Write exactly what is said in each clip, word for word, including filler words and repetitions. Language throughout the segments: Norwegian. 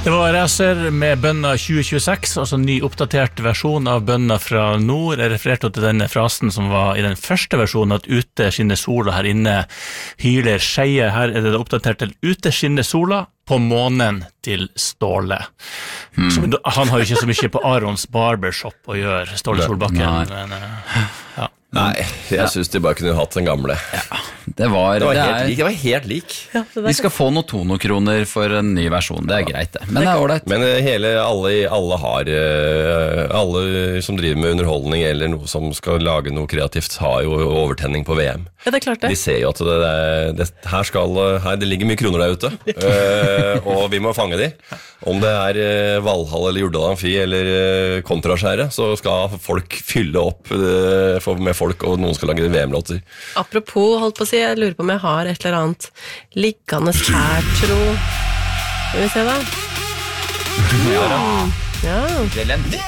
Det var racer med bønner tjue tjueseks, altså ny oppdatert versjon av bønner fra nord. Jeg refererte til denne frasen som var i den første versjonen, at ute skinner sola, her inne hyler skeie. Her er det oppdatert til ute skinner sola, på månen til Ståle. Hmm. Så, han har jo ikke så mye på Arons barbershop å gjøre, Ståle Solbakken. Men, ja. Nei, jeg synes de bare kunne hatt den gamle. Ja, det var, det var det helt er, lik. Det var helt lik. Ja, vi skal få noen tonokroner for en ny versjon, det er ja. greit det. Men det er ordentlig. Men hele, alle, alle har, alle som driver med underholdning eller noe som skal lage noe kreativt, har jo overtenning på V M. Ja, det er klart det. De ser jo at det, det, her skal, her, det ligger mye kroner der ute, og vi må fange de. Om det er Valhall eller Jordal Amfi eller Kontraskjæret, så skal folk fylle opp med folk, og noen skal lage V M-låter. Apropos, holdt på å si, jeg lurer på om jeg har et eller annet liggende her, tro. Skal vi se da? Ja. Ja. Det er lent.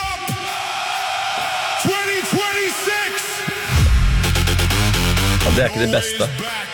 Ja, det er ikke det beste.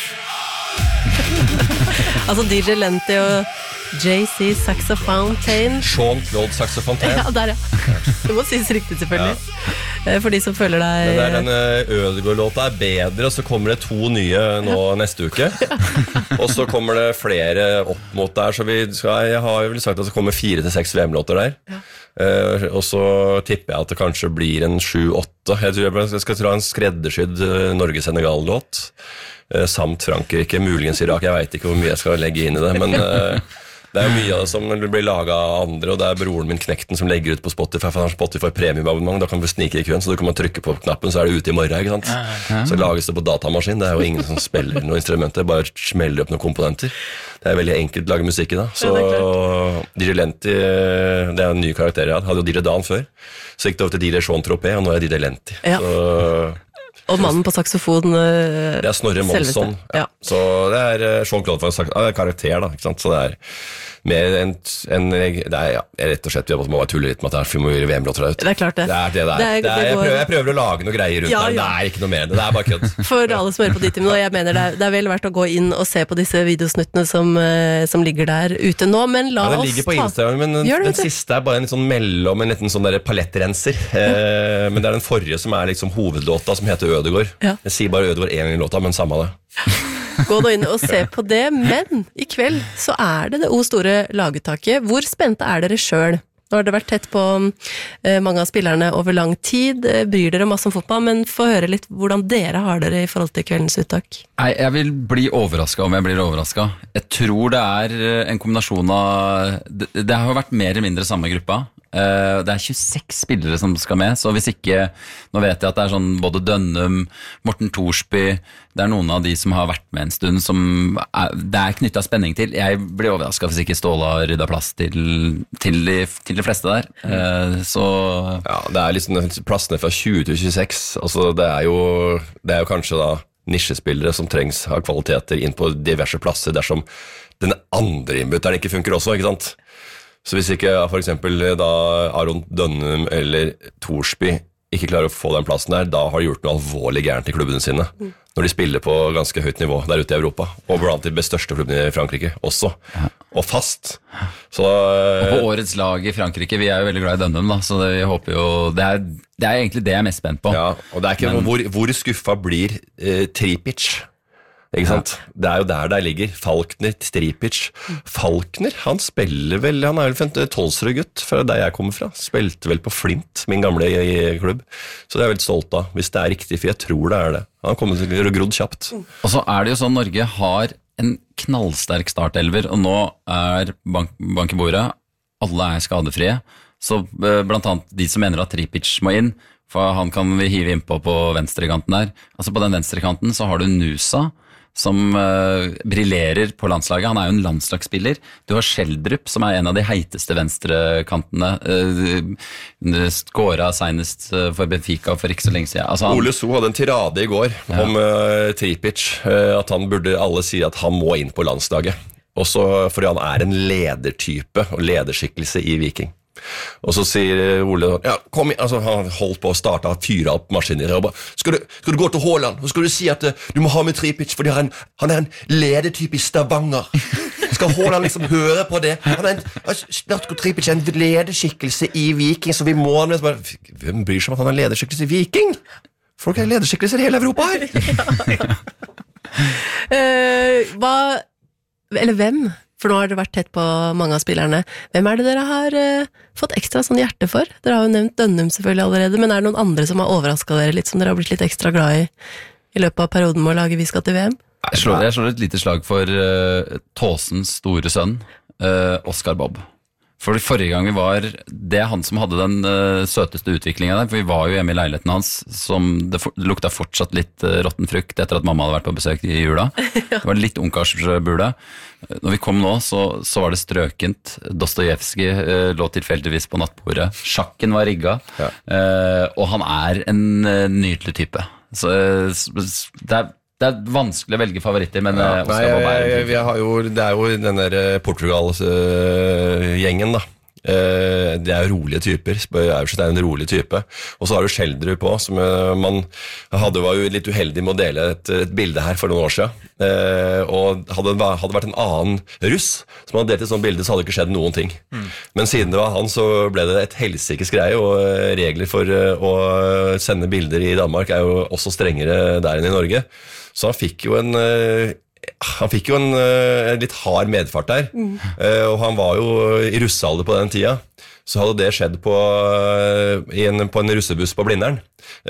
Altså D J Lenti og J C Saxofontaine. Jean-Claude Saxofontaine. Ja, der ja. Det må sies riktig selvfølgelig. Ja. For de som føler deg... Men der den Ødegaard-låta er bedre, og så kommer det to nye nå ja. neste uke. Og så kommer det flere opp mot der, så vi skal, jeg har jo vel sagt at det kommer fire til seks V M-låter der. Ja. Uh, og så tipper jeg at det kanskje blir en sju-åtte. Jeg tror jeg skal ta en skreddersydd uh, Norge-Senegal-låt. Uh, samt Frankrike, muligens Irak. Jeg vet ikke hvor mye jeg skal legge inn i det, men... Uh, Det er mye av det som blir laget av andre, og det er broren min Knekten som legger ut på Spotify, for han har Spotify premiumabonnement, da kan du snike i køen, så du kan trykke på knappen, så er det ute i morgen, ikke sant? Ja, ja. Så lages det på datamaskin, det er jo ingen som spiller noen instrumenter, bare smeller opp noen komponenter. Det er veldig enkelt å lage musikk i da. Så D J Lenti, det er en ny karakter jeg hadde, hadde jo D J Dan før, så gikk det over til D J Sean Tropé, og nå er det D J Lenti. Ja. Så... Og mannen på saksofon Det er Snorre Monsson ja. Ja. Så det er Jean-Claude for en karakter da, ikke sant? Så det er mer en, en det er ja, rett og slett vi må bare tulle litt med at det er V M-låter der ute. Det er klart det. Det er det der. Det er, det er, jeg, prøver, jeg prøver å lage noe greier rundt ja, der, ja. Det er ikke noe mer, det er bare kødd. For alle som hører på ditt, og jeg mener det er, det er vel verdt å gå inn og se på disse videosnuttene som, som ligger der ute nå, men la ja, oss ta... Den ligger på Instagram, men den, den siste er bare en sånn mellom, en liten sånn der palettrenser, eh, men det er den forrige som er liksom hovedlåta som heter Ødegaard. Ja. Jeg sier bare Ødegaard en gang i låta, men samme det. Gå nå inn og se på det, men i kveld så er det det O store laguttaket. Hvor spente er dere selv? Nå har det vært tett på eh, mange av spillerne over lang tid, bryr dere masse om fotball, men få høre litt hvordan dere har dere i forhold til kveldens uttak. Nei, jeg vil bli overrasket om jeg blir overrasket. Jeg tror det er en kombinasjon av, det, det har vært mer eller mindre samme gruppa. Uh, det er tjueseks spillere som skal med, så hvis ikke, nå vet jeg at det er sånn både Dønnum, Morten Thorsby, det er noen av de som har vært med en stund som er, det er knyttet spenning til. Jeg blir overrasket hvis ikke Ståle har ryddet plass til, til, de, til de fleste der. Uh, så ja, det er liksom plassene fra tjue til tjueseks, altså det er jo, det er jo kanskje da nisjespillere som trengs av kvaliteter inn på diverse plasser dersom den andre innbytteren ikke funker også, ikke sant? Så hvis ikke for eksempel da Aron Dønnum eller Thorsby ikke klarer å få den plassen der, da har de gjort noe alvorlig gærent i klubbene sine. Mm. Når de spiller på ganske høyt nivå der ute i Europa, og blant de største klubbene i Frankrike også, ja. Og fast. Så, og på årets lag i Frankrike, vi er jo veldig glad i Dønnum, da, så det, jeg håper jo, det er, det er egentlig det jeg er mest spent på. Ja, og det er ikke, Men, hvor, hvor skuffa blir eh, Tripic? Ikke sant? Ja. Det er jo der der ligger Falkner, Stripic. Falkner, han spiller vel, han er vel en Tolsrud-gutt fra der jeg kommer fra, spilte vel på Flint, min gamle klubb, så det er jeg veldig stolt av, hvis det er riktig, for jeg tror det er det. Han kommer til å grodd kjapt. Og så er det jo sånn, Norge har en knallsterk startelver, og nå er bank, bank i bordet, alle er skadefrie, så blant annet de som mener at Tripic må inn, for han kan vi hive innpå på venstrekanten der. Altså på den venstrekanten så har du Nusa, som uh, brillerer på landslaget. Han er jo en landslagsspiller. Du har Schjelderup, som er en av de heiteste venstrekantene. Uh, skåret senest uh, for Benfica for ikke så lenge siden. Altså, han... Ole So hadde en tirade i går ja. om uh, Tripic, uh, at han burde, alle sier at han må inn på landslaget. Også fordi han er en ledertype og lederskikkelse i Viking. Og så sier Ole, ja, kom igjen, altså han holdt på å starte, fyre opp maskiner, og bare, skal du, skal du gå til Haaland, og skal du si at uh, du må ha med Tripic, fordi han, han er en ledetyp i Stavanger. Skal Haaland liksom høre på det? Han er en, snart går Tripic en lederskikkelse i Viking, så vi må han med, hvem bryr seg om at han er en lederskikkelse i Viking? Folk er lederskikkelser i hele Europa her. ja, ja. uh, hva, eller hvem? For nå har det vært tett på mange av spillerne. Hvem er det dere har uh, fått ekstra sånn hjerte for? Dere har jo nevnt Dønnum selvfølgelig allerede, men er det noen andre som har overrasket dere litt, som dere har blitt litt ekstra glad i i løpet av perioden med å lage Vi skal til V M? Jeg slår, jeg slår et lite slag for uh, Tåsens store sønn, uh, Oscar Bob. For forrige gang vi var, det er han som hadde den uh, søteste utviklingen der, for vi var jo hjemme i leiligheten hans, som det, for, det lukta fortsatt litt uh, råtten frukt etter at mamma hadde vært på besøk i jula. Det var litt ungkarsbule. Når vi kom nå, så, så var det strøkent. Dostojevskij uh, lå tilfeldigvis på nattbordet. Sjakken var rigga, ja. uh, og han er en uh, nydelig type. Så uh, det er Det er vanskelig å velge favoritter, men ja, nei, jeg, jeg har jo, det er jo den der Portugal-gjengen da. Det er jo rolige typer. Aursnes er en rolig type. Og så har du Schjelderup på, som man hadde, var jo litt uheldig med å dele et, et bilde her for noen år siden. Og hadde det vært en annen russ som hadde delt et sånt bilde, så hadde det ikke skjedd noen ting. Mm. Men siden det var han, så ble det et helsikes greie, og regler for å sende bilder i Danmark er jo også strengere der enn i Norge. Så han fikk jo en han fikk jo en, en litt hard medfart der, mm. og han var jo i russealder på den tida. Så hadde det skjedd på, i en, på en russebuss på Blindern,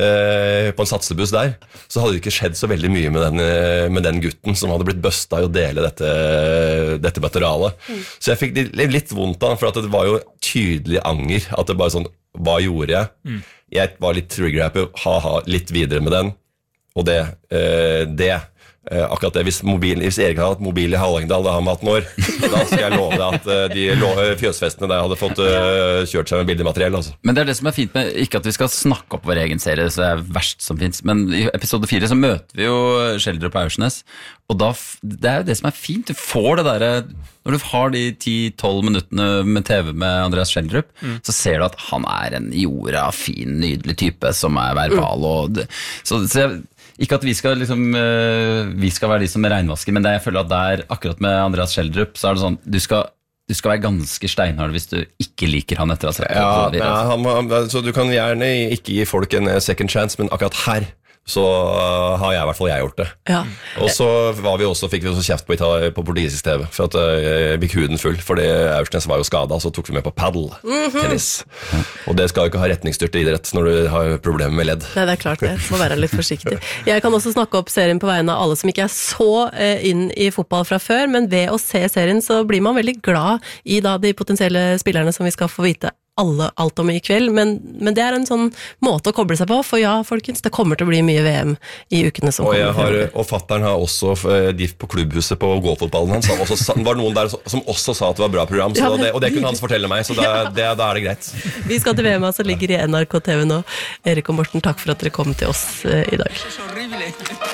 på en satsebuss der, så hadde det ikke skjedd så veldig mye med den, med den gutten som hadde blitt busta i å dele dette, dette materialet. Mm. Så jeg fikk litt vondt av, for at det var jo tydelig anger, at det bare sånn, hva gjorde jeg? Mm. Jeg var litt trigger-happy, ha-ha, litt videre med den. Og det, eh, det eh, akkurat det, hvis, mobil, hvis Erik hadde hatt mobil i Hallingdal da han var atten år, da skal jeg love deg at uh, de lo, fjøsfestene der hadde fått uh, kjørt seg med bildemateriell. Altså. Men det er det som er fint med, ikke at vi skal snakke opp vår egen serie, så det er verst som finnes, men i episode fire så møter vi jo Schjelderup og Aursnes, og da, det er jo det som er fint, du får det der, når du har de ti tolv minuttene med T V med Andreas Schjelderup, mm. så ser du at han er en jorda, fin, nydelig type som er verbal, mm. og det, så, så jeg, ikke at vi skal, liksom, vi skal være de som regnvasker, men det jeg føler at der, akkurat med Andreas Schjelderup, så er det sånn, du skal, du skal være ganske steinhard hvis du ikke liker han etter å ha sett ja, det. Ja, han, han, så du kan gjerne ikke gi folk en second chance, men akkurat her, så uh, har jeg i hvert fall jeg gjort det. Ja. Og så var vi også, fikk vi også kjeft på, på portugisisk T V, for at uh, jeg fikk huden full, fordi Aursnes var jo skadet, så tok vi med på paddle, mm-hmm. tennis. Og det skal jo ikke ha retningsstyrt idrett når du har problemer med ledd. Nei, det er klart det. Må være litt forsiktig. Jeg kan også snakke opp serien på vegne av alle som ikke er så uh, inn i fotball fra før, men ved å se serien så blir man veldig glad i da de potensielle spillerne som vi skal få vite alle, alt om i kveld, men, men det er en sånn måte å koble seg på, for ja, folkens, det kommer til å bli mye V M i ukene som og kommer. Har, og fatteren har også diff på klubbhuset på gåfotballen hans, han også, det var noen der som også sa at det var bra program, så ja, men, det, og det kunne han fortelle meg, så da, ja. det, da er det greit. Vi skal til V M, altså ligger i N R K T V nå. Erik og Morten, takk for at dere kom til oss uh, i dag.